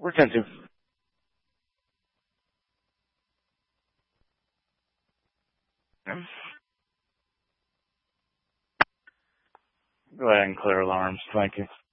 We're 10-2. Go ahead and clear alarms. Thank you.